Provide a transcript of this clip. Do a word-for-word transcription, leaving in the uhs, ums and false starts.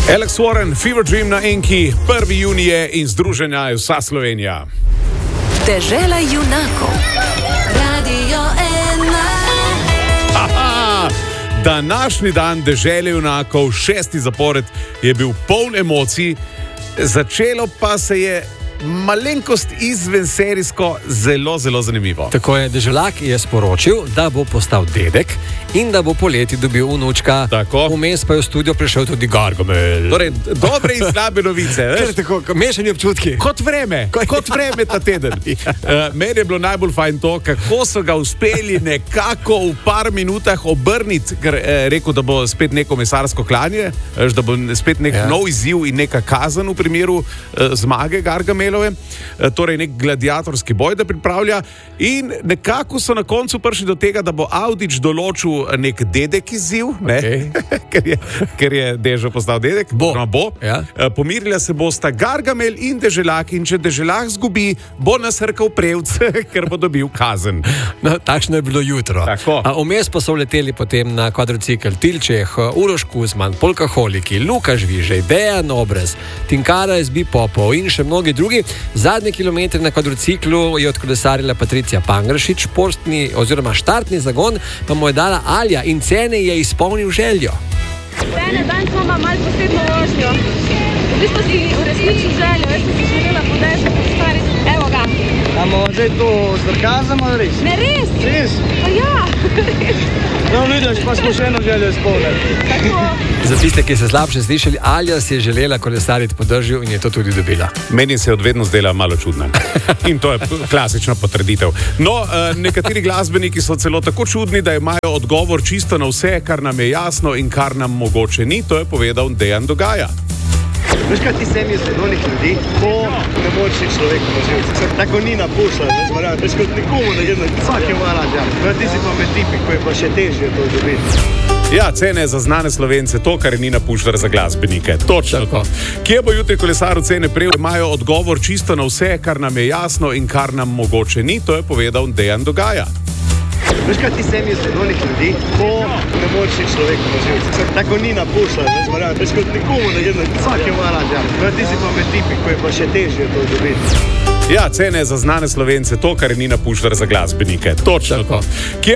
Alex Warren, Fever Dream na Enki, prvi junij in združenja je vsa Slovenija. Dežela junakov, Radio ena. Aha, današnji dan Dežele junakov, šesti zapored, je bil poln emocij, začelo pa se je malenkost izven serijsko zelo, zelo zanimivo. Tako je, Deželak je sporočil, da bo postal dedek in da bo poleti dobil vnučka. Tako. Vmes pa je v studio prišel tudi Gargamel. Torej, dobre in slabe novice. Ker tako, mešani občutki. Kot vreme, kot vreme ta teden. Uh, meni je bilo najbolj fajn to, kako so ga uspeli nekako v par minutah obrniti, ker eh, rekel, da bo spet neko mesarsko klanje, eh, da bo spet nek ja. nov izziv in neka kazen v primeru eh, zmage Gargamelove, eh, torej nek gladiatorski boj, da pripravlja, in nekako so na koncu prišli do tega, da bo Avdić določil nek dedek izziv, ne? Okay. ker, je, ker je Dežo postal dedek. Bo. No, bo. Ja. Eh, pomirila se bosta Gargamel in Deželak, in če Deželak zgubi, bo nasrkal prevc, ker bo dobil kazen. No, takšno je bilo jutro. Vmes pa so leteli potem na kvadrocikl Tilčeh, Uroš Kuzman, Polkaholiki, Luka Žvižej, Dejan Obrez, Tinkara S B Popov in še mnogi drugi. Zadnji kilometri na kvadrociklu je odkolesarila Patricija Pangršič, športni oziroma štartni zagon pa mu je dala Alja in Cene je izpolnil željo. Cene, danes imamo malo posebno vožnjo. V bistvu si uresničil željo, jaz sem si želela podajati po stari. Evo ga. Amo zdaj to sarkazem ali res? Ne, res? Res? Pa ja, res. No, vidiš, pa smo še eno željo izpolnili. Tako. Za tiste, ki se slabše slišali, Alja si je želela kolesariti po dežju in je to tudi dobila. Meni se je od vedno zdela malo čudna. In to je klasična potrditev. No, nekateri glasbeniki so celo tako čudni, da imajo odgovor čisto na vse, kar nam je jasno in kar nam mogoče ni. To je povedal Dejan Dogaja. Veš, kaj ti sem je zadovoljnih ljudi, ko ne moreš ni človek poziviti. Tako ni napušla, veš, marjam. Veš, kot nikomu ne gledam, vsak je marač, ja. No, ti si pa med tipi, ko je pa še težje to dobiti. Ja, Cene za znane Slovence, to, kar je Nina Pušlar za glasbenike. Točno tako. Kje bo jutri kolesar Cene prejel, imajo odgovor čisto na vse, kar nam je jasno in kar nam mogoče ni. To je povedal Dejan Dogaja. Veš, kaj ti sem je zadovoljnih ljudi, ko ne moreš ni človek poziviti. Tako ni napušla, veš, marjam. Veš, kot nikomu ne gledam, vsak je marač, ja. No, ti si pa med tipi, ko je pa še težje to dobiti. Ja, Cene za znane Slovence, to, kar je Nina Pušlar za glasbenike. Točno tako. Kje